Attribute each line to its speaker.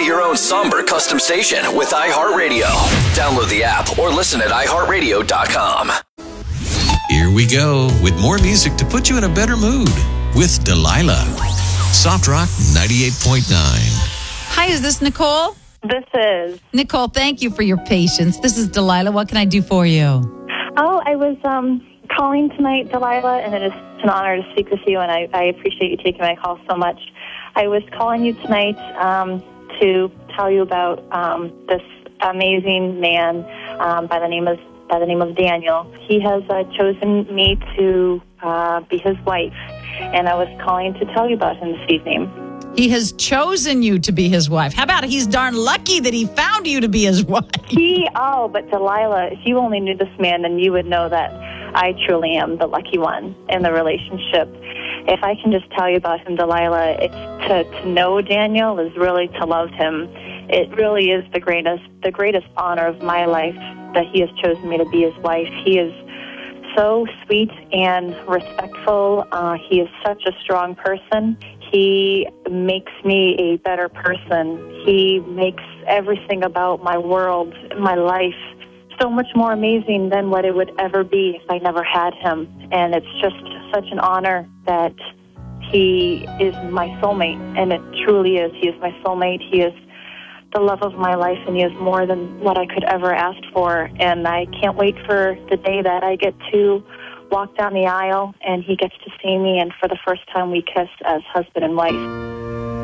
Speaker 1: your own somber custom station with iHeartRadio. Download the app or listen at iHeartRadio.com.
Speaker 2: Here we go with more music to put you in a better mood with Delilah. Soft Rock 98.9.
Speaker 3: Hi, is this Nicole?
Speaker 4: This is.
Speaker 3: Nicole, thank you for your patience. This is Delilah. What can I do for you?
Speaker 4: Oh, I was calling tonight, Delilah, and it is an honor to speak with you, and I appreciate you taking my call so much. I was calling you tonight to tell you about this amazing man by the name of Daniel. He has chosen me to be his wife, and I was calling to tell you about him this evening.
Speaker 3: He has chosen you to be his wife. How about he's darn lucky that he found you to be his wife?
Speaker 4: But Delilah, if you only knew this man, then you would know that I truly am the lucky one in the relationship. If I can just tell you about him, Delilah, it's to know Daniel is really to love him. It really is the greatest honor of my life that he has chosen me to be his wife. He is so sweet and respectful. He is such a strong person. He makes me a better person. He makes everything about my world, my life, so much more amazing than what it would ever be if I never had him. And it's just such an honor that he is my soulmate, and it truly is. He is my soulmate. He is the love of my life, and he is more than what I could ever ask for. And I can't wait for the day that I get to walk down the aisle and he gets to see me, and for the first time we kiss as husband and wife.